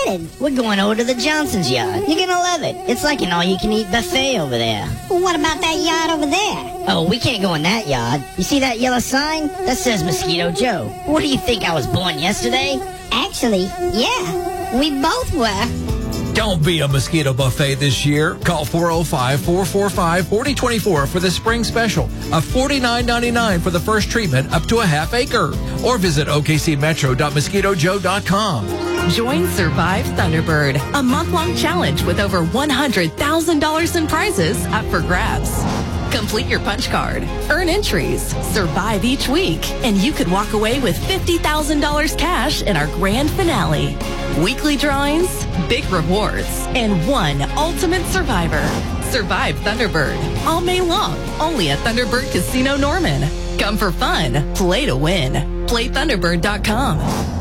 excited. We're going over to the Johnson's yard. You're gonna love it. It's like an all-you-can-eat buffet over there. Well, what about that yard over there? Oh, we can't go in that yard. You see that yellow sign? That says Mosquito Joe. What do you think, I was born yesterday? Actually, yeah, we both were. Don't be a mosquito buffet this year. Call 405-445-4024 for the spring special of $49.99 for the first treatment up to a half acre. Or visit okcmetro.mosquitojoe.com. Join Survive Thunderbird, a month-long challenge with over $100,000 in prizes up for grabs. Complete your punch card, earn entries, survive each week, and you could walk away with $50,000 cash in our grand finale. Weekly drawings, big rewards, and one ultimate survivor. Survive Thunderbird, all May long, only at Thunderbird Casino Norman. Come for fun, play to win. PlayThunderbird.com.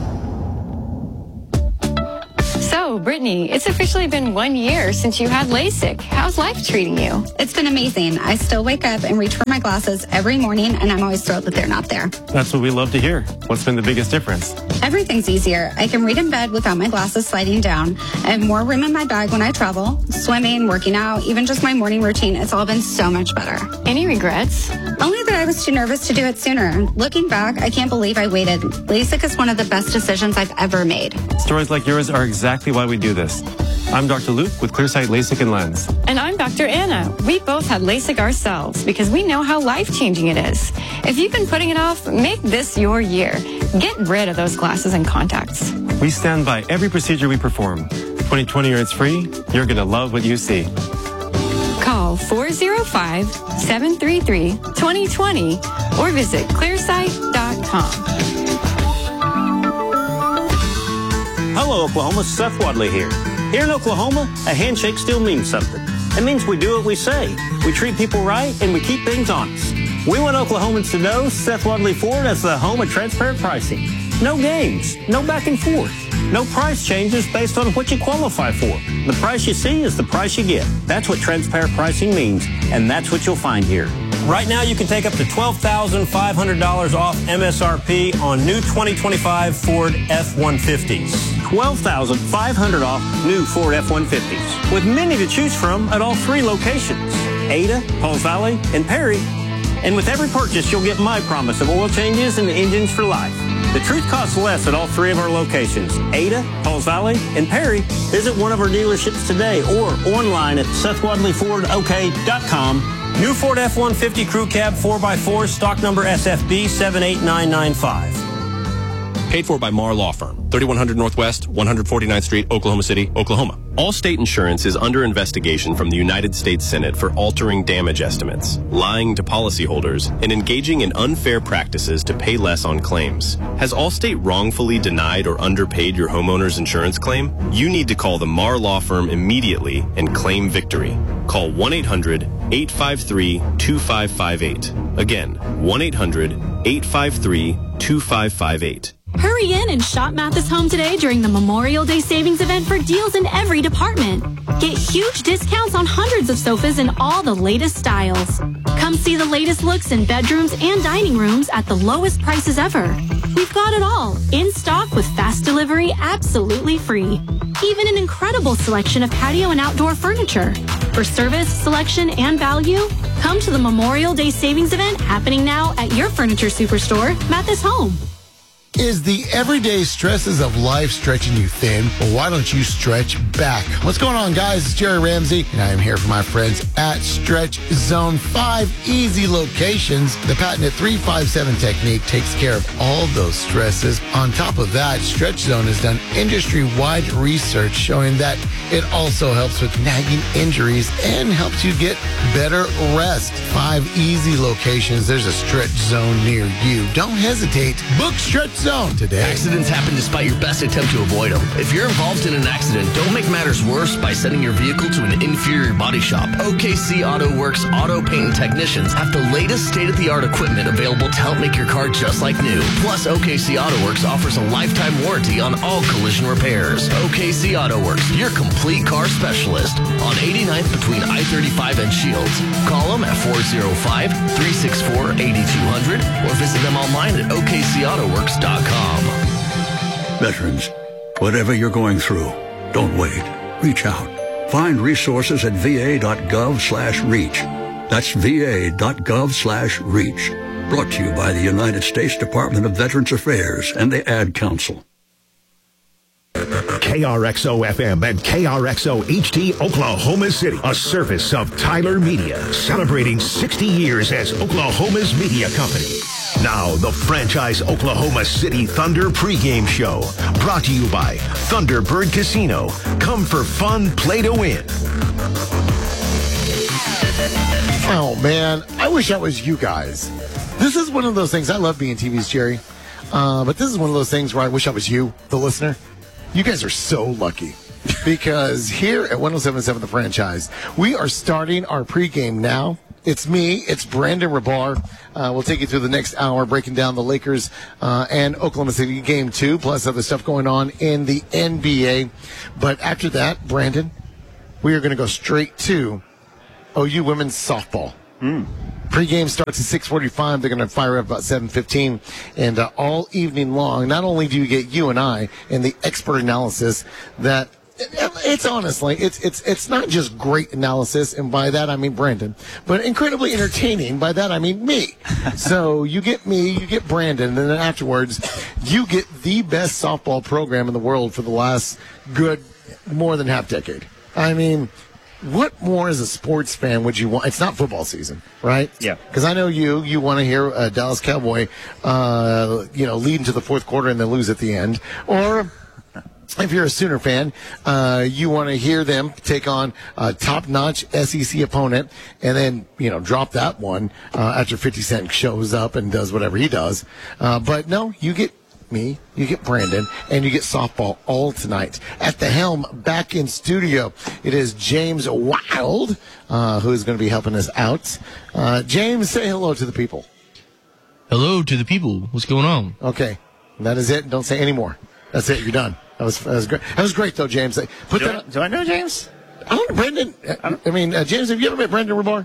So, Brittany, it's officially been 1 year since you had LASIK. How's life treating you? It's been amazing. I still wake up and reach for my glasses every morning, and I'm always thrilled that they're not there. That's what we love to hear. What's been the biggest difference? Everything's easier. I can read in bed without my glasses sliding down. I have more room in my bag when I travel. Swimming, working out, even just my morning routine, it's all been so much better. Any regrets? Only that I was too nervous to do it sooner. Looking back, I can't believe I waited. LASIK is one of the best decisions I've ever made. Stories like yours are exactly why we do this. I'm Dr. Luke with Clearsight LASIK and Lens. And I'm Dr. Anna. We both had LASIK ourselves because we know how life-changing it is. If you've been putting it off, make this your year. Get rid of those glasses and contacts. We stand by every procedure we perform. 2020 or it's free, you're going to love what you see. Call 405-733-2020 or visit clearsight.com. Hello, Oklahoma. Seth Wadley here. Here in Oklahoma, a handshake still means something. It means we do what we say. We treat people right, and we keep things honest. We want Oklahomans to know Seth Wadley Ford as the home of transparent pricing. No games, no back and forth. No price changes based on what you qualify for. The price you see is the price you get. That's what transparent pricing means, and that's what you'll find here. Right now, you can take up to $12,500 off MSRP on new 2025 Ford F-150s. $12,500 off new Ford F-150s, with many to choose from at all three locations, Ada, Pauls Valley, and Perry. And with every purchase, you'll get my promise of oil changes and engines for life. The truth costs less at all three of our locations, Ada, Pauls Valley, and Perry. Visit one of our dealerships today or online at SethWadleyFordOK.com. New Ford F-150 Crew Cab 4x4, stock number SFB 78995. Paid for by Marr Law Firm, 3100 Northwest, 149th Street, Oklahoma City, Oklahoma. Allstate Insurance is under investigation from the United States Senate for altering damage estimates, lying to policyholders, and engaging in unfair practices to pay less on claims. Has Allstate wrongfully denied or underpaid your homeowner's insurance claim? You need to call the Marr Law Firm immediately and claim victory. Call 1-800-853-2558. Again, 1-800-853-2558. Hurry in and shop Mathis Home today during the Memorial Day savings event for deals in every department. Get huge discounts on hundreds of sofas in all the latest styles. Come see the latest looks in bedrooms and dining rooms at the lowest prices ever. We've got it all, in stock with fast delivery absolutely free. Even an incredible selection of patio and outdoor furniture. For service, selection, and value, come to the Memorial Day savings event happening now at your furniture superstore, Mathis Home. Is the everyday stresses of life stretching you thin? Well, why don't you stretch back? What's going on, guys? It's Jerry Ramsey, and I am here for my friends at Stretch Zone. 5 easy locations. The patented 357 technique takes care of all those stresses. On top of that, Stretch Zone has done industry-wide research showing that it also helps with nagging injuries and helps you get better rest. 5 easy locations. There's a Stretch Zone near you. Don't hesitate. Book Stretch Zone today. Accidents happen despite your best attempt to avoid them. If you're involved in an accident, don't make matters worse by sending your vehicle to an inferior body shop. OKC Auto Works Auto Paint and Technicians have the latest state-of-the-art equipment available to help make your car just like new. Plus, OKC Auto Works offers a lifetime warranty on all collision repairs. OKC Auto Works, your complete car specialist on 89th between I-35 and Shields. Call them at 405-364-8200 or visit them online at OKCAutoWorks.com. Veterans, whatever you're going through, Don't wait. Reach out. Find resources at va.gov/reach. That's va.gov/reach. Brought to you by the United States Department of Veterans Affairs and the Ad Council. KRXO-FM and KRXO-HD Oklahoma City, a service of Tyler Media, celebrating 60 years as Oklahoma's media company. Now, the franchise Oklahoma City Thunder pregame show, brought to you by Thunderbird Casino. Come for fun, play to win. Oh, man, I wish I was you guys. This is one of those things. I love being TV's Jerry, but this is one of those things where I wish I was you, the listener. You guys are so lucky because here at 107.7 The Franchise, we are starting our pregame now. It's me. It's Brandon Rabar. We'll take you through the next hour, breaking down the Lakers and Oklahoma City game 2, plus other stuff going on in the NBA. But after that, Brandon, we are going to go straight to OU women's softball. Pre-game starts at 6:45. They're going to fire up about 7:15. And all evening long, not only do you get you and I and the expert analysis that it's honestly, it's not just great analysis, and by that I mean Brandon, but incredibly entertaining. By that I mean me. So you get me, you get Brandon, and then afterwards you get the best softball program in the world for the last good more than half decade. I mean, what more as a sports fan would you want? It's not football season, right? Yeah. Because I know you want to hear a Dallas Cowboy, lead into the fourth quarter and then lose at the end. Or if you're a Sooner fan, you want to hear them take on a top-notch SEC opponent and then, drop that one after 50 Cent shows up and does whatever he does. But no, you get me, you get Brandon, and you get softball all tonight. At the helm, back in studio, it is James Wild, who is going to be helping us out. James, say hello to the people. Hello to the people. What's going on? Okay, that is it. Don't say any more. That's it. You're done. That was great. That was great, though, James. Do I know James? I don't know Brendan. James, have you ever met Brendan Rabar?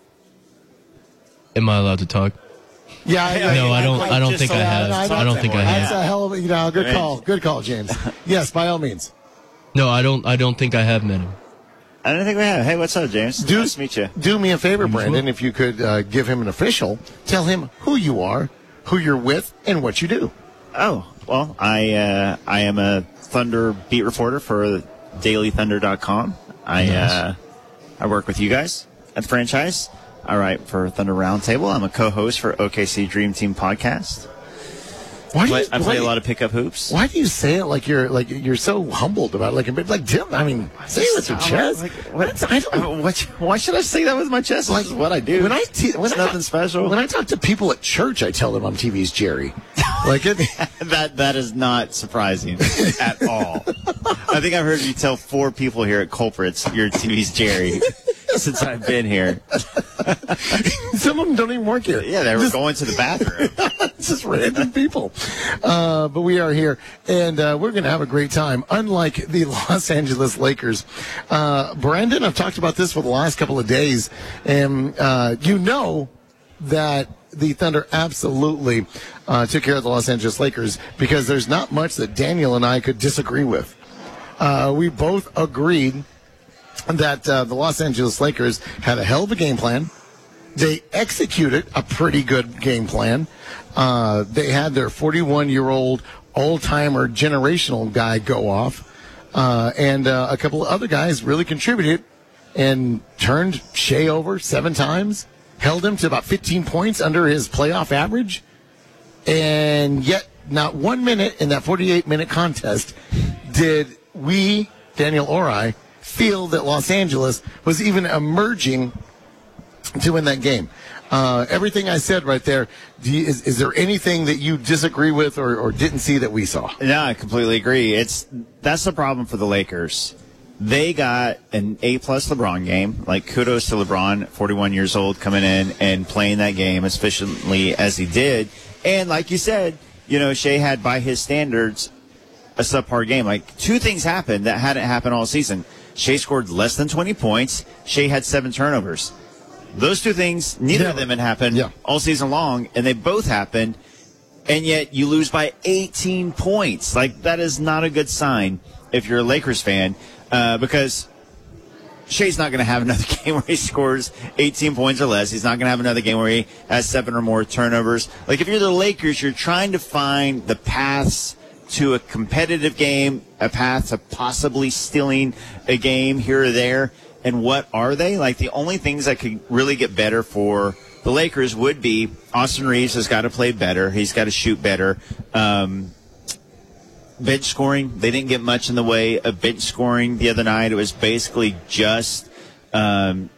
Am I allowed to talk? Yeah. No, I don't think I have. I don't think I have. That's a hell of a, good call. Good call, James. Yes, by all means. No, I don't think I have met him. I don't think we have. Hey, what's up, James? Nice to meet you. Do me a favor, Brandon, if you could give him an official. Tell him who you are, who you're with, and what you do. Oh, well, I am a Thunder beat reporter for DailyThunder.com. I work with you guys at the franchise. I write for Thunder Roundtable. I'm a co-host for OKC Dream Team podcast. I play a lot of pickup hoops. Why do you say it like you're so humbled about it? Like Tim, I mean, say it with your chest. Why should I say that with my chest? This is what I do. It's nothing special. When I talk to people at church, I tell them I'm TV's Jerry. That is not surprising at all. I think I've heard you tell 4 people here at Culprits you're TV's Jerry since I've been here. Some of them don't even work here. Yeah, they were going to the bathroom. Just random people. But we are here, and we're going to have a great time. Unlike the Los Angeles Lakers. Brandon, I've talked about this for the last couple of days, and you know that the Thunder absolutely took care of the Los Angeles Lakers because there's not much that Daniel and I could disagree with. We both agreed that the Los Angeles Lakers had a hell of a game plan. They executed a pretty good game plan. They had their 41-year-old all-timer generational guy go off, and a couple of other guys really contributed and turned Shea over 7 times, held him to about 15 points under his playoff average, and yet not 1 minute in that 48-minute contest did we, Daniel or I, feel that Los Angeles was even emerging to win that game. Everything I said right there, is there anything that you disagree with or didn't see that we saw? No, I completely agree. That's the problem for the Lakers. They got an A-plus LeBron game. Like, kudos to LeBron, 41 years old, coming in and playing that game as efficiently as he did. And like you said, Shea had, by his standards, a subpar game. Like, 2 things happened that hadn't happened all season. Shea scored less than 20 points. Shea had 7 turnovers. Those 2 things, neither of them had happened all season long, and they both happened, and yet you lose by 18 points. Like, that is not a good sign if you're a Lakers fan, because Shea's not going to have another game where he scores 18 points or less. He's not going to have another game where he has 7 or more turnovers. Like, if you're the Lakers, you're trying to find the paths to a competitive game, a path to possibly stealing a game here or there. And what are they? Like, the only things that could really get better for the Lakers would be Austin Reeves has got to play better. He's got to shoot better. Bench scoring, they didn't get much in the way of bench scoring the other night. It was basically just Luke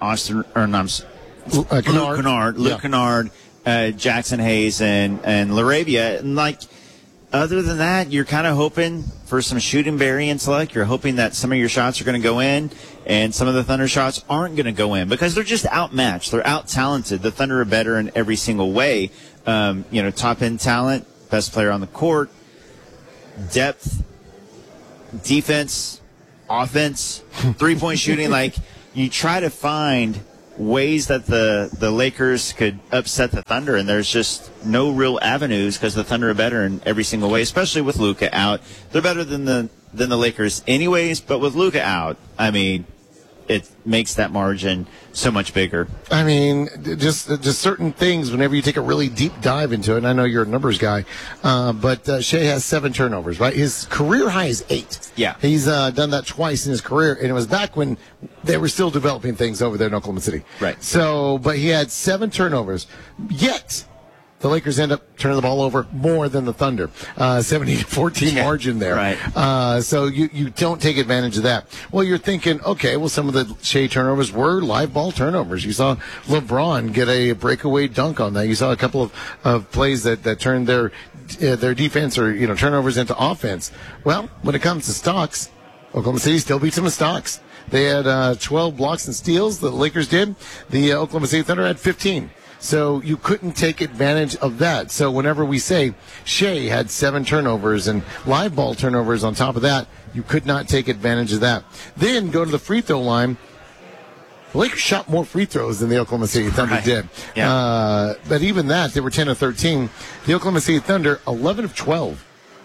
Kennard, Jackson Hayes, and LaRavia. And, like, other than that, you're kind of hoping for some shooting variance luck. You're hoping that some of your shots are going to go in and some of the Thunder shots aren't going to go in because they're just outmatched. They're out-talented. The Thunder are better in every single way. Top-end talent, best player on the court, depth, defense, offense, three-point shooting. Like, you try to find ways that the Lakers could upset the Thunder, and there's just no real avenues because the Thunder are better in every single way, especially with Luka out. They're better than the Lakers anyways, but with Luka out, I mean, it makes that margin so much bigger. I mean, just certain things whenever you take a really deep dive into it, and I know you're a numbers guy, but Shea has 7 turnovers, right? His career high is 8. Yeah. He's done that twice in his career, and it was back when they were still developing things over there in Oklahoma City. Right. So, but he had 7 turnovers, yet the Lakers end up turning the ball over more than the Thunder. 17-14 margin there. Right. So you don't take advantage of that. Well, you're thinking, okay, well, some of the Shea turnovers were live ball turnovers. You saw LeBron get a breakaway dunk on that. You saw a couple of plays that turned their defense or turnovers into offense. Well, when it comes to stocks, Oklahoma City still beats them in stocks. They had 12 blocks and steals. The Lakers did. The Oklahoma City Thunder had 15. So you couldn't take advantage of that. So whenever we say Shea had 7 turnovers and live ball turnovers on top of that, you could not take advantage of that. Then go to the free throw line. The Lakers shot more free throws than the Oklahoma City Thunder did. Yeah. But even that, they were 10 of 13. The Oklahoma City Thunder, 11 of 12.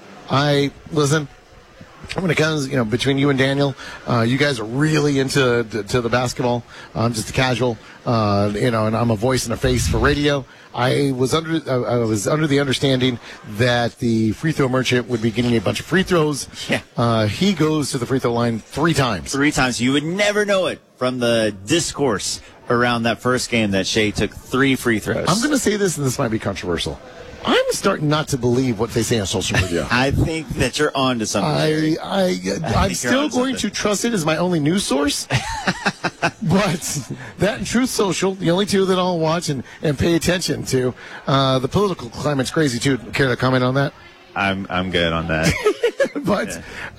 When it comes, between you and Daniel, you guys are really into the basketball. I'm just a casual, and I'm a voice and a face for radio. I was under the understanding that the free throw merchant would be getting a bunch of free throws. Yeah. He goes to the free throw line 3 times. 3 times. You would never know it from the discourse around that first game that Shea took 3 free throws. I'm going to say this, and this might be controversial. I'm starting not to believe what they say on social media. I think that you're on to something. I'm still going to trust it as my only news source. But that and Truth Social, the only 2 that I'll watch and pay attention to. The political climate's crazy, too. Care to comment on that? I'm good on that. But,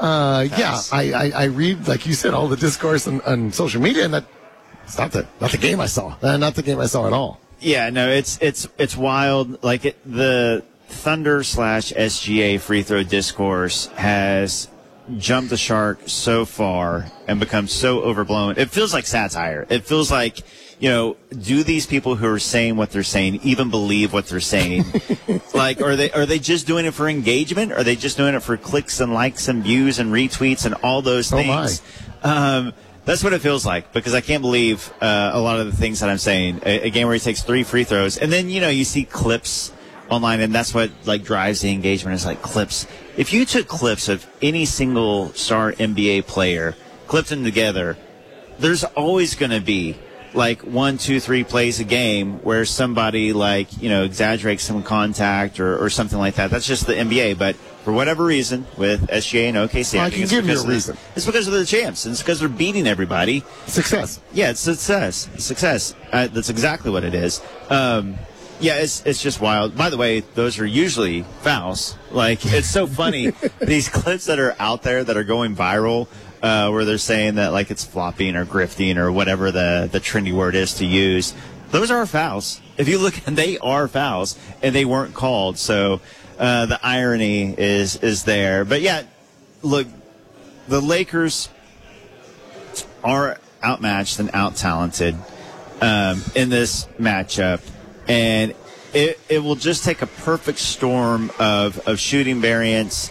I read, like you said, all the discourse on social media, and that's not the game I saw. Not the game I saw at all. Yeah, no, it's wild. Like the Thunder / SGA free throw discourse has jumped the shark so far and become so overblown. It feels like satire. It feels like, do these people who are saying what they're saying even believe what they're saying? Like, are they just doing it for engagement? Are they just doing it for clicks and likes and views and retweets and all those things? Oh my. That's what it feels like, because I can't believe a lot of the things that I'm saying. A game where he takes 3 free throws, and then, you see clips online, and that's what, drives the engagement is, clips. If you took clips of any single star NBA player, clipped them together, there's always going to be, 1, 2, 3 plays a game where somebody, exaggerates some contact or something like that. That's just the NBA, but for whatever reason, with SGA and OKC, I can give you a reason. It's because of the champs. It's because they're beating everybody. Success. Yeah, it's success. Success. That's exactly what it is. It's just wild. By the way, those are usually fouls. It's so funny. These clips that are out there that are going viral, where they're saying that, it's flopping or grifting or whatever the trendy word is to use. Those are fouls. If you look, they are fouls, and they weren't called. So the irony is there. But, yeah, look, the Lakers are outmatched and out-talented in this matchup. And it will just take a perfect storm of shooting variance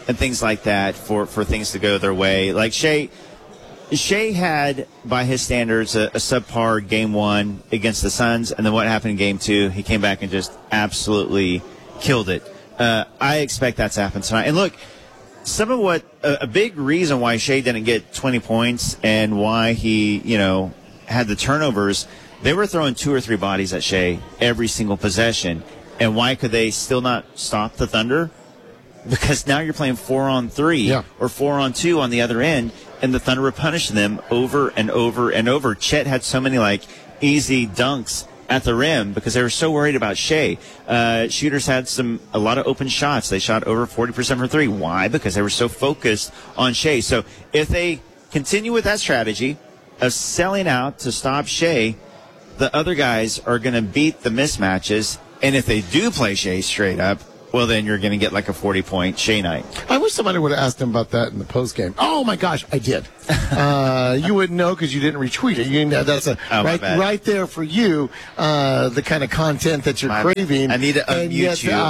things like that for things to go their way. Like Shea had, by his standards, a subpar game 1 against the Suns, and then what happened in game 2? He came back and just absolutely killed it. I expect that to happen tonight. And look, some of what a big reason why Shea didn't get 20 points and why he, had the turnovers, they were throwing 2 or 3 bodies at Shea every single possession. And why could they still not stop the Thunder? Because now you're playing 4-on-3 or 4-on-2 on the other end, and the Thunder were punishing them over and over and over. Chet had so many easy dunks at the rim because they were so worried about Shea. Shooters had a lot of open shots. They shot over 40% from 3. Why? Because they were so focused on Shea. So if they continue with that strategy of selling out to stop Shea, the other guys are going to beat the mismatches. And if they do play Shea straight up, well, then you're going to get a 40-point Shea night. I wish somebody would have asked him about that in the postgame. Oh, my gosh, I did. You wouldn't know because you didn't retweet it. That's right there for you, the kind of content that you're craving. I need to unmute you.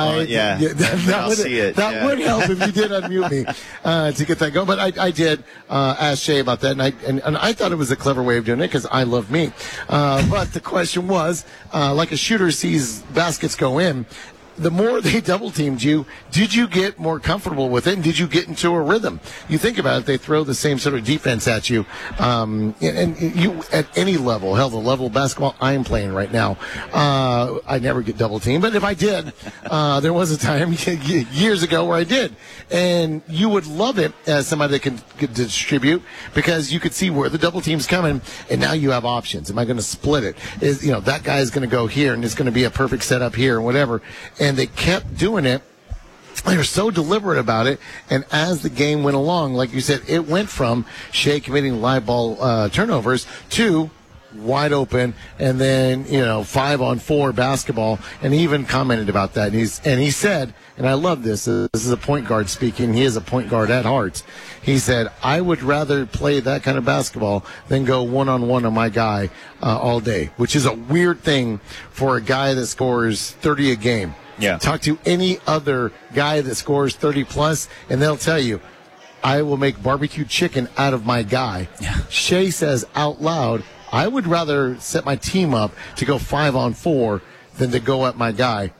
That would help if you did unmute me to get that going. But I did ask Shea about that, and I thought it was a clever way of doing it because I love me. But the question was, like a shooter sees baskets go in, the more they double-teamed you, did you get more comfortable with it, and did you get into a rhythm? You think about it, they throw the same sort of defense at you, and you, at any level, hell, the level of basketball I'm playing right now, I never get double-teamed, but if I did, there was a time years ago where I did, and you would love it as somebody that could distribute, because you could see where the double-team's coming, and now you have options. Am I going to split it? That guy's going to go here, and it's going to be a perfect setup here, and whatever. And they kept doing it. They were so deliberate about it. And as the game went along, like you said, it went from Shea committing live ball turnovers to wide open, and then 5-on-4 basketball. And he even commented about that. And he said, and I love this. This is a point guard speaking. He is a point guard at heart. He said, "I would rather play that kind of basketball than go one-on-one on my guy all day," which is a weird thing for a guy that scores 30 a game. Yeah. Talk to any other guy that scores 30 plus, and they'll tell you, I will make barbecue chicken out of my guy. Yeah. Shea says out loud, I would rather set my team up to go 5-on-4 than to go at my guy.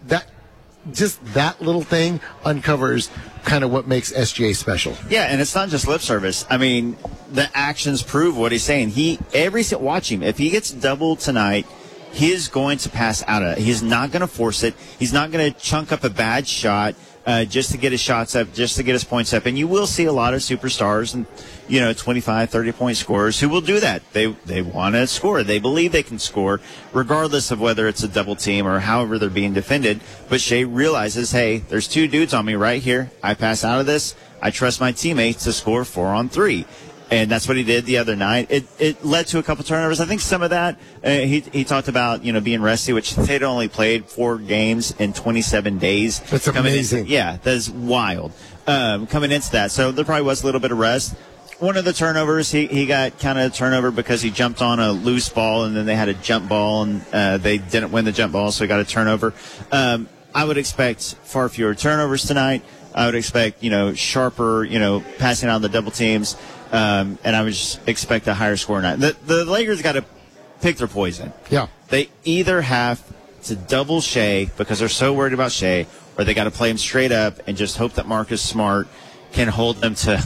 That little thing uncovers kind of what makes SGA special. Yeah, and it's not just lip service. I mean, the actions prove what he's saying. Watch him. If he gets doubled tonight, he is going to pass out of it. He's not going to force it. He's not going to chunk up a bad shot just to get his shots up, just to get his points up. And you will see a lot of superstars and 25, 30-point scorers who will do that. They want to score. They believe they can score, regardless of whether it's a double team or however they're being defended. But Shea realizes, hey, there's 2 dudes on me right here. I pass out of this. I trust my teammates to score 4-on-3. And that's what he did the other night. It led to a couple turnovers. I think some of that, he talked about, being resty, which they'd only played 4 games in 27 days. That's amazing. That's wild. Coming into that. So there probably was a little bit of rest. One of the turnovers, he got kind of a turnover because he jumped on a loose ball, and then they had a jump ball, and they didn't win the jump ball, so he got a turnover. I would expect far fewer turnovers tonight. I would expect, sharper, passing out the double teams. And I would just expect a higher score night. The Lakers got to pick their poison. Yeah. They either have to double Shea because they're so worried about Shea, or they got to play him straight up and just hope that Marcus Smart can hold them to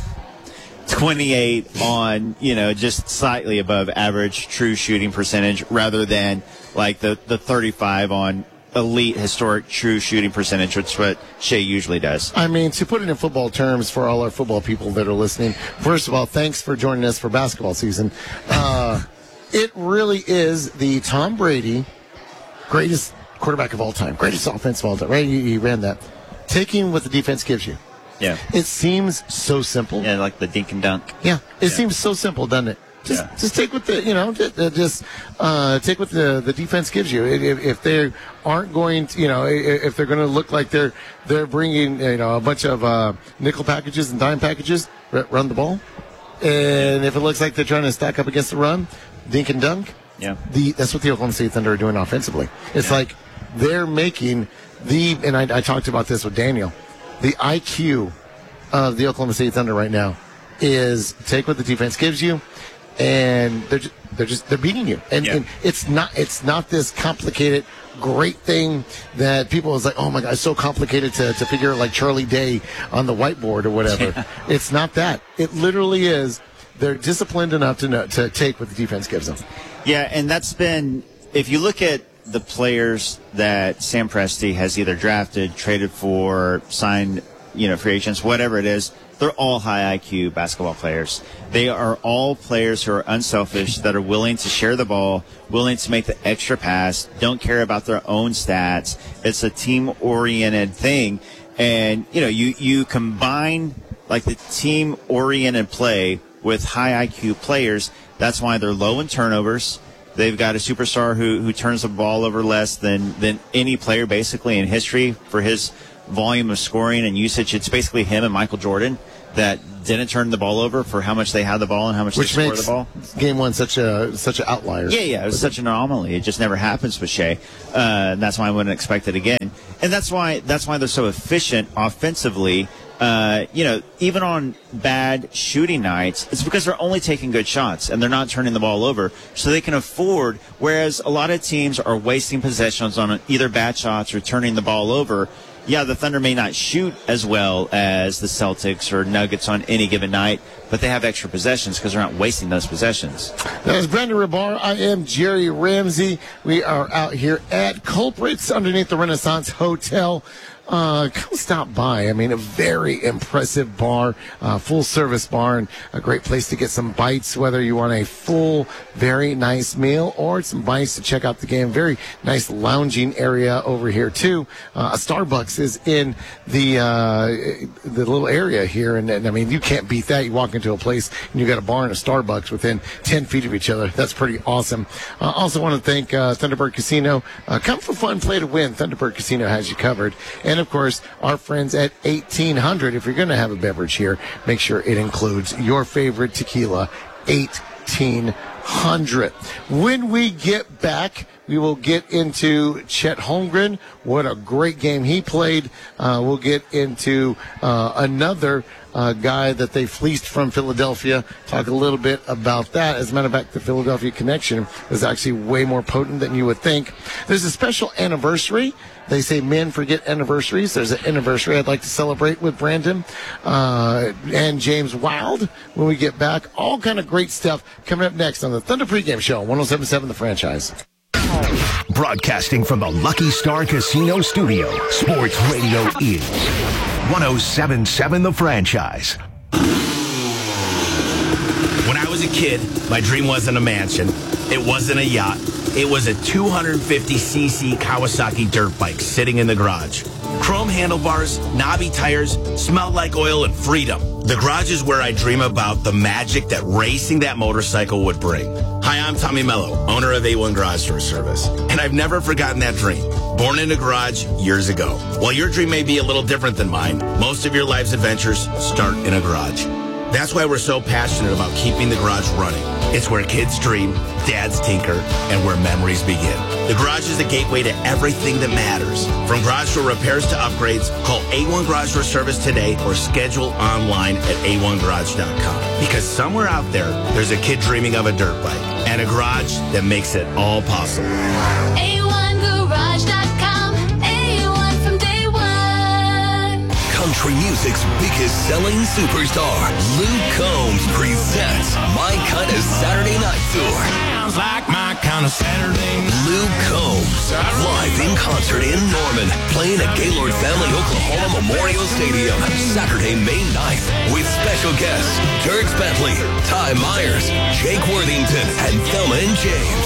28 on, just slightly above average true shooting percentage rather than like the 35 on elite historic true shooting percentage, which is what Shea usually does. I mean, to put it in football terms for all our football people that are listening, first of all, thanks for joining us for basketball season. It really is the Tom Brady greatest quarterback of all time, greatest offense of all time, right? He ran that. Taking what the defense gives you. Yeah. It seems so simple. Yeah, like the dink and dunk. Yeah. It seems so simple, doesn't it? Just take what the take what the defense gives you. If they aren't going to, if they're going to look like they're bringing a bunch of nickel packages and dime packages, run the ball. And if it looks like they're trying to stack up against the run, dink and dunk. Yeah, that's what the Oklahoma City Thunder are doing offensively. It's like they're making and I talked about this with Daniel, the IQ of the Oklahoma City Thunder right now is take what the defense gives you, and they're beating you. And it's not this complicated, great thing that people is like, oh my God, it's so complicated to figure, like Charlie Day on the whiteboard or whatever. It's not that. It literally is. They're disciplined enough to take what the defense gives them. Yeah, and that's been, if you look at the players that Sam Presti has either drafted, traded for, signed, free agents, whatever it is, they're all high IQ basketball players. They are all players who are unselfish, that are willing to share the ball, willing to make the extra pass, don't care about their own stats. It's a team-oriented thing. And, you combine, like, the team-oriented play with high IQ players. That's why they're low in turnovers. They've got a superstar who turns the ball over less than any player basically in history for his volume of scoring and usage. It's basically him and Michael Jordan that didn't turn the ball over for how much they had the ball and how much they scored the ball. Which makes Game 1 such an outlier. Yeah, it was such an anomaly. It just never happens with Shea. And that's why I wouldn't expect it again. And that's why they're so efficient offensively. Even on bad shooting nights, it's because they're only taking good shots and they're not turning the ball over, so they can afford, whereas a lot of teams are wasting possessions on either bad shots or turning the ball over. Yeah, the Thunder may not shoot as well as the Celtics or Nuggets on any given night, but they have extra possessions because they're not wasting those possessions. That is Brandon Ribar. I am Jerry Ramsey. We are out here at Culprits underneath the Renaissance Hotel. Come stop by. I mean, a very impressive bar, full-service bar, and a great place to get some bites, whether you want a full, very nice meal or some bites to check out the game. Very nice lounging area over here, too. A Starbucks is in the little area here, and I mean, you can't beat that. You walk into a place, and you got a bar and a Starbucks within 10 feet of each other. That's pretty awesome. Also want to thank Thunderbird Casino. Come for fun, play to win. Thunderbird Casino has you covered. And, of course, our friends at 1800. If you're going to have a beverage here, make sure it includes your favorite tequila, 1800. When we get back, we will get into Chet Holmgren. What a great game he played. We'll get into another guy that they fleeced from Philadelphia. Talk a little bit about that. As a matter of fact, the Philadelphia connection is actually way more potent than you would think. There's a special anniversary. They say men forget anniversaries. There's an anniversary I'd like to celebrate with Brandon and James Wild when we get back. All kind of great stuff coming up next on the Thunder Pregame Show, 107.7 The Franchise. Broadcasting from the Lucky Star Casino Studio, Sports Radio is 107.7 The Franchise. When I was a kid, my dream wasn't a mansion. It wasn't a yacht. It was a 250cc Kawasaki dirt bike sitting in the garage. Chrome handlebars, knobby tires, smelled like oil and freedom. The garage is where I dream about the magic that racing that motorcycle would bring. Hi, I'm Tommy Mello, owner of A1 Garage Door Service, and I've never forgotten that dream. Born in a garage years ago. While your dream may be a little different than mine, most of your life's adventures start in a garage. That's why we're so passionate about keeping the garage running. It's where kids dream, dads tinker, and where memories begin. The garage is the gateway to everything that matters. From garage door repairs to upgrades, call A1 Garage Door Service today or schedule online at a1garage.com. Because somewhere out there's a kid dreaming of a dirt bike and a garage that makes it all possible. A1garage.com. A1 from day one. Country music's biggest selling superstar, Luke Combs presents My Kind of Saturday Night Tour. Sounds like my kind of Saturday night. Luke Combs, live in concert in Norman, playing at Gaylord Family Oklahoma Memorial Stadium, Saturday, May 9th, with special guests, Dierks Bentley, Ty Myers, Jake Worthington, and Thelma and James.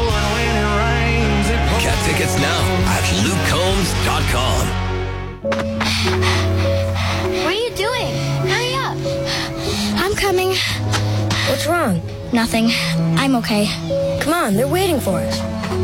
Get tickets now at lukecombs.com. What are you doing? Hurry up. I'm coming. What's wrong? Nothing. I'm okay. Come on, they're waiting for us.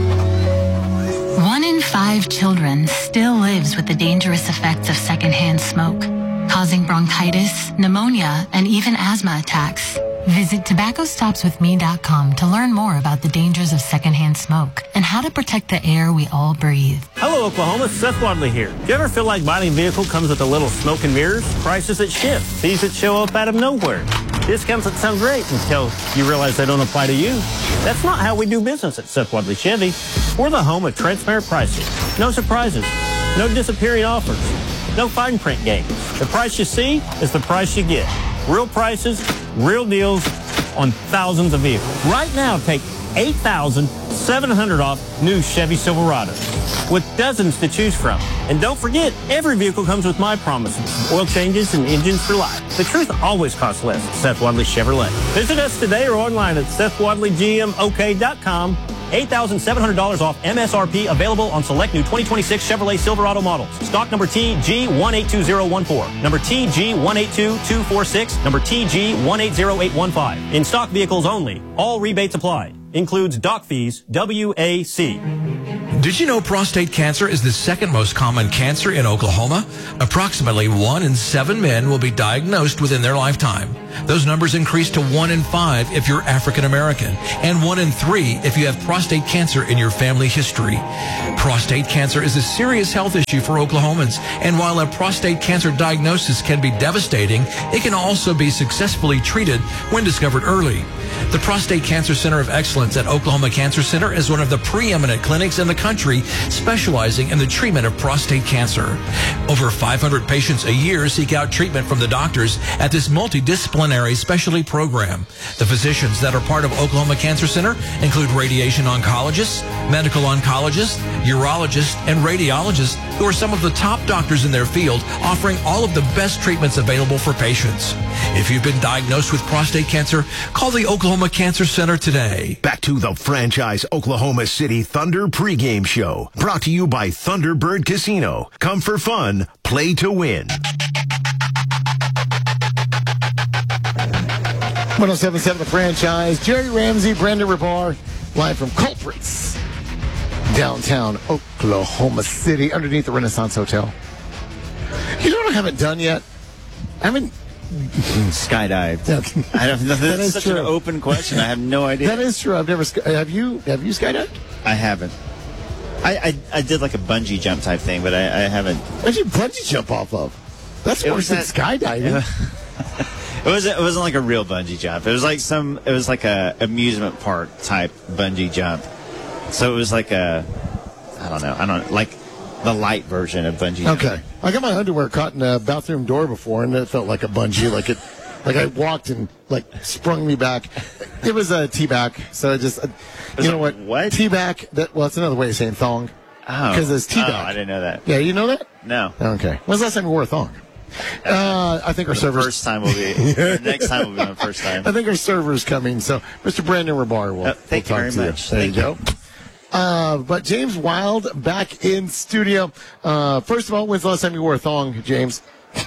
1 in 5 children still lives with the dangerous effects of secondhand smoke, causing bronchitis, pneumonia, and even asthma attacks. Visit tobaccostopswithme.com to learn more about the dangers of secondhand smoke and how to protect the air we all breathe. Hello, Oklahoma. Seth Wadley here. Do you ever feel like buying a vehicle comes with a little smoke and mirrors? Prices that shift, fees that show up out of nowhere, discounts that sound great until you realize they don't apply to you. That's not how we do business at Seth Wadley Chevy. We're the home of transparent pricing. No surprises. No disappearing offers. No fine print games. The price you see is the price you get. Real prices, real deals on thousands of vehicles. Right now, take $8,700 off new Chevy Silverados with dozens to choose from. And don't forget, every vehicle comes with my promises. Oil changes and engines for life. The truth always costs less at Seth Wadley Chevrolet. Visit us today or online at SethWadleyGMOK.com. $8,700 off MSRP available on select new 2026 Chevrolet Silverado models. Stock number TG182014, number TG182246, number TG180815. In stock vehicles only. All rebates apply. Includes dock fees, WAC. Did you know prostate cancer is the second most common cancer in Oklahoma? Approximately 1 in 7 men will be diagnosed within their lifetime. Those numbers increase to 1 in 5 if you're African American, and 1 in 3 if you have prostate cancer in your family history. Prostate cancer is a serious health issue for Oklahomans, and while a prostate cancer diagnosis can be devastating, it can also be successfully treated when discovered early. The Prostate Cancer Center of Excellence at Oklahoma Cancer Center is one of the preeminent clinics in the country specializing in the treatment of prostate cancer. Over 500 patients a year seek out treatment from the doctors at this multidisciplinary specialty program. The physicians that are part of Oklahoma Cancer Center include radiation oncologists, medical oncologists, urologists, and radiologists who are some of the top doctors in their field, offering all of the best treatments available for patients. If you've been diagnosed with prostate cancer, call the Oklahoma Cancer Center today. Back to the franchise Oklahoma City Thunder pregame show, brought to you by Thunderbird Casino. Come for fun, play to win. 107.7 The Franchise. Jerry Ramsey, Brandon Rebar, live from Culprits, downtown Oklahoma City, underneath the Renaissance Hotel. You know what I haven't done yet? I haven't skydived. I don't know. That's such an open question. I have no idea. That is true. I've never. Have you skydived? I haven't. I did like a bungee jump type thing, but I haven't. What did you bungee jump off of? That's worse than skydiving. It wasn't like a real bungee jump. It was like a amusement park type bungee jump. So it was like I don't know, like the light version of bungee jump. Okay. I got my underwear caught in a bathroom door before, and it felt like a bungee, like I walked and sprung me back. It was a T-back, so it just, you know what? What? T-back, that's another way of saying thong. Oh. Because it's T-back. Oh, I didn't know that. Yeah, you know that? No. Okay. When's the last time you wore a thong? I think our server's... First time will be... next time will be my first time. I think our server's coming, so Mr. Brandon Rebar will thank you very much. There you go. But James Wild back in studio. First of all, when's the last time you wore a thong, James?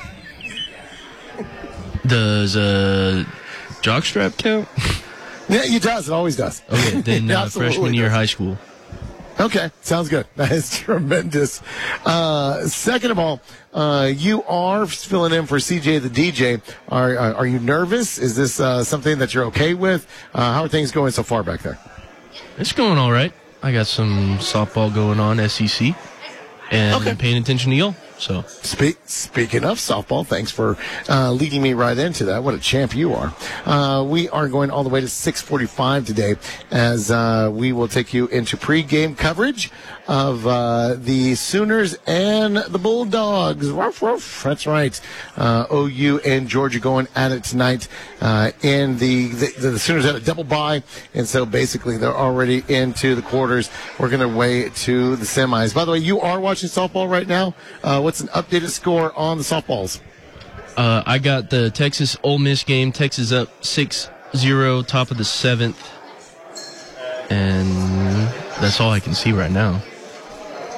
Does a jockstrap count? Yeah, it does. It always does. Okay, then freshman year high school. Okay, sounds good. That is tremendous. Second of all, you are filling in for CJ the DJ. Are you nervous? Is this something that you're okay with? How are things going so far back there? It's going all right. I got some softball going on, SEC, and I'm paying attention to y'all. So Speaking of softball, thanks for leading me right into that. What a champ you are. We are going all the way to 6:45 today as we will take you into pregame coverage of the Sooners and the Bulldogs. Ruff, ruff. That's right. OU and Georgia going at it tonight. And the Sooners had a double bye, and so basically they're already into the quarters, working their way to the semis. By the way, you are watching softball right now. What's an updated score on the softballs? I got the Texas Ole Miss game. Texas up 6-0, top of the 7th. And that's all I can see right now.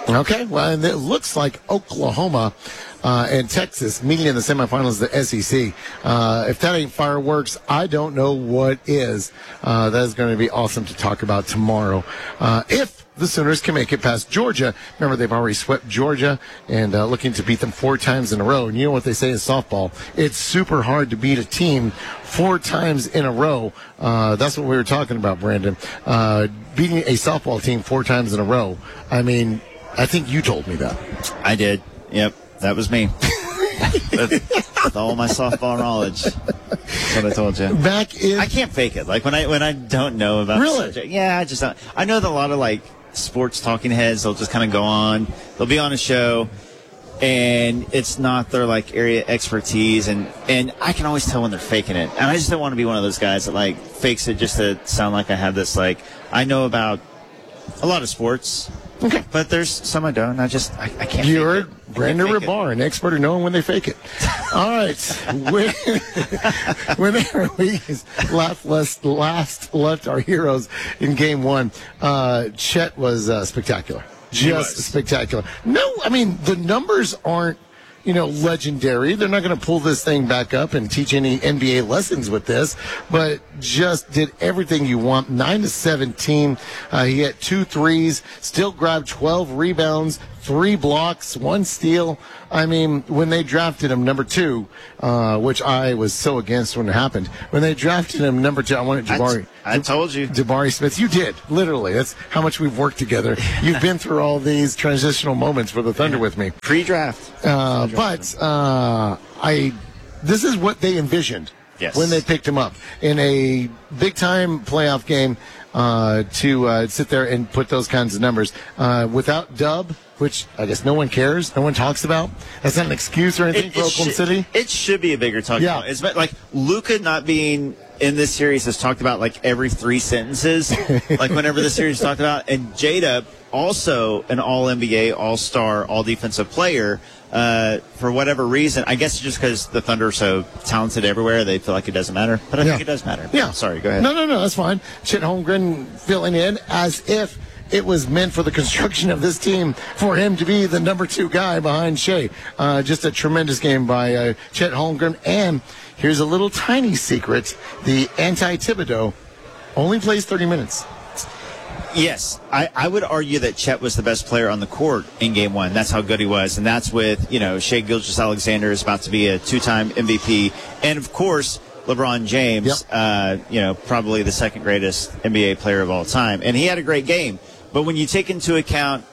Okay, well, and it looks like Oklahoma and Texas meeting in the semifinals of the SEC. If that ain't fireworks, I don't know what is. That is going to be awesome to talk about tomorrow. If the Sooners can make it past Georgia. Remember, they've already swept Georgia and looking to beat them 4 times in a row. And you know what they say in softball? It's super hard to beat a team 4 times in a row. That's what we were talking about, Brandon. Beating a softball team 4 times in a row. I mean, I think you told me that. I did. Yep, that was me. with all my softball knowledge. That's what I told you. I can't fake it. Like when I don't know about the subject. Yeah, I just don't. I know that a lot of like sports talking heads, they'll just kind of go on. They'll be on a show, and it's not their like area expertise, and I can always tell when they're faking it. And I just don't want to be one of those guys that like fakes it just to sound like I have this like I know about a lot of sports. Okay. But there's some I don't. I can't. You heard Brandon Rabar, an expert at knowing when they fake it. All right. Whenever we last left our heroes in game 1, Chet was spectacular. Just spectacular. No, I mean, the numbers aren't, legendary. They're not going to pull this thing back up and teach any NBA lessons with this, but just did everything you want. 9 to 17. He had 2 threes, still grabbed 12 rebounds, 3 blocks, 1 steal. I mean, when they drafted him number 2, which I was so against when it happened, when they drafted him number 2, I wanted Jabari. I told you. Jabari Smith. You did, literally. That's how much we've worked together. You've been through all these transitional moments for the Thunder with me. Pre-draft. This is what they envisioned when they picked him up in a big-time playoff game to sit there and put those kinds of numbers. Without Dub, which I guess no one cares, no one talks about. That's not an excuse or anything for Oklahoma City. It should be a bigger talking point. It's like Luka not being in this series is talked about like every 3 sentences, like whenever the series is talked about. And J-Dub, also an All-NBA, All-Star, All-Defensive player. For whatever reason, I guess just because the Thunder are so talented everywhere, they feel like it doesn't matter. But I think it does matter. Yeah. Sorry, go ahead. No, that's fine. Chet Holmgren filling in as if it was meant for the construction of this team for him to be the number 2 guy behind Shea. Just a tremendous game by Chet Holmgren. And here's a little tiny secret. The anti-Thibodeau only plays 30 minutes. Yes, I would argue that Chet was the best player on the court in Game 1. That's how good he was. And that's with, Shea Gilgeous-Alexander is about to be a 2-time MVP. And, of course, LeBron James, probably the second greatest NBA player of all time. And he had a great game. But when you take into account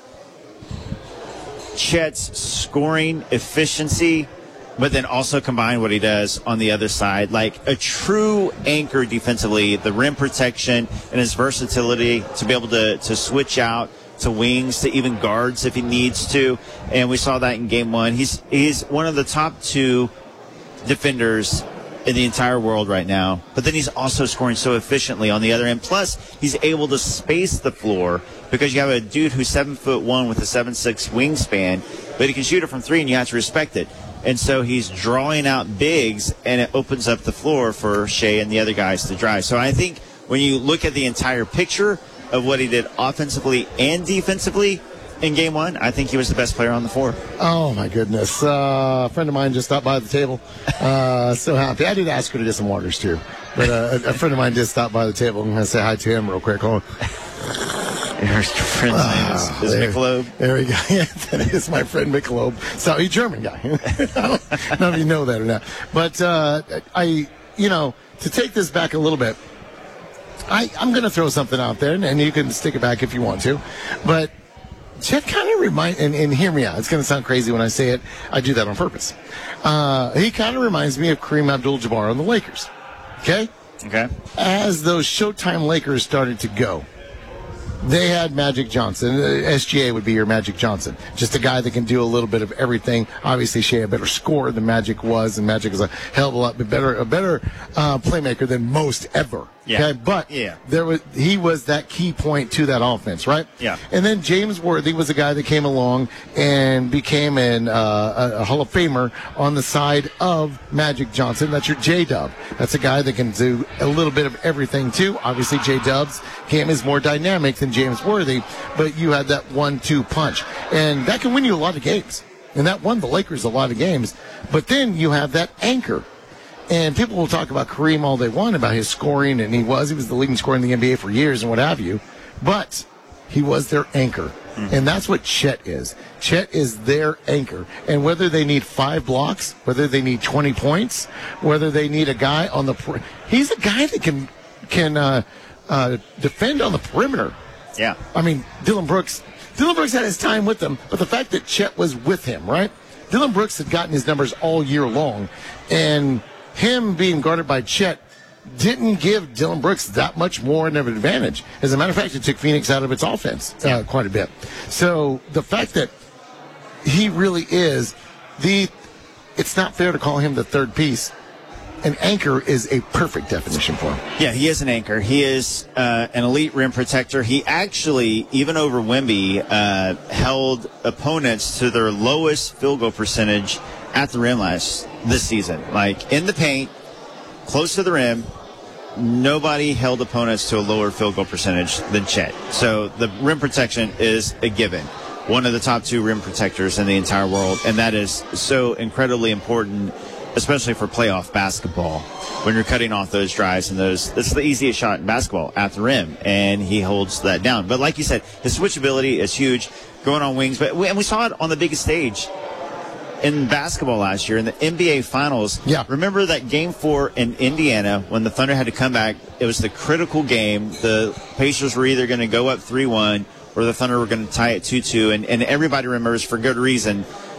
Chet's scoring efficiency, but then also combine what he does on the other side, like a true anchor defensively, the rim protection and his versatility to be able to switch out to wings, to even guards if he needs to. And we saw that in Game 1. He's one of the top 2 defenders in the entire world right now, but then he's also scoring so efficiently on the other end. Plus, he's able to space the floor because you have a dude who's 7'1" with a 7'6" wingspan, but he can shoot it from 3, and you have to respect it. And so he's drawing out bigs, and it opens up the floor for Shea and the other guys to drive. So I think when you look at the entire picture of what he did offensively and defensively in Game 1, I think he was the best player on the floor. Oh, my goodness. A friend of mine just stopped by the table. So happy. I did ask her to get some waters, too. But a friend of mine just stopped by the table. I'm going to say hi to him real quick. Hold on. Your friend's name is Michelob. There we go. Yeah, that is my friend Michelob. So he's a German guy. I don't know if you know that or not. But to take this back a little bit, I'm going to throw something out there, and you can stick it back if you want to. But Chet kind of reminds, and hear me out, it's going to sound crazy when I say it. I do that on purpose. He kind of reminds me of Kareem Abdul-Jabbar on the Lakers. Okay? Okay. As those Showtime Lakers started to go, they had Magic Johnson. SGA would be your Magic Johnson. Just a guy that can do a little bit of everything. Obviously, Shea a better scorer than Magic was, and Magic is a hell of a lot better playmaker than most ever Yeah. Okay, but he was that key point to that offense, right? Yeah. And then James Worthy was a guy that came along and became a Hall of Famer on the side of Magic Johnson. That's your J-Dub. That's a guy that can do a little bit of everything, too. Obviously, J-Dub's game is more dynamic than James Worthy, but you had that 1-2 punch. And that can win you a lot of games. And that won the Lakers a lot of games. But then you have that anchor. And people will talk about Kareem all they want about his scoring, and he was the leading scorer in the NBA for years and what have you. But he was their anchor. And that's what Chet is. Chet is their anchor. And whether they need 5 blocks, whether they need 20 points, whether they need a guy on the he's a guy that can defend on the perimeter. Yeah. I mean, Dylan Brooks had his time with them, but the fact that Chet was with him, right? Dylan Brooks had gotten his numbers all year long, and him being guarded by Chet didn't give Dylan Brooks that much more of an advantage. As a matter of fact, it took Phoenix out of its offense quite a bit. So the fact that he really is it's not fair to call him the third piece. An anchor is a perfect definition for him. Yeah, he is an anchor. He is an elite rim protector. He actually, even over Wemby, held opponents to their lowest field goal percentage at the rim this season. Like, in the paint, close to the rim, nobody held opponents to a lower field goal percentage than Chet. So the rim protection is a given. One of the top 2 rim protectors in the entire world, and that is so incredibly important, especially for playoff basketball, when you're cutting off those drives and it's the easiest shot in basketball at the rim, and he holds that down. But like you said, his switchability is huge, going on wings. But we saw it on the biggest stage in basketball last year in the NBA Finals. Yeah. Remember that Game 4 in Indiana when the Thunder had to come back? It was the critical game. The Pacers were either going to go up 3-1 or the Thunder were going to tie it 2-2, and everybody remembers, for good reason,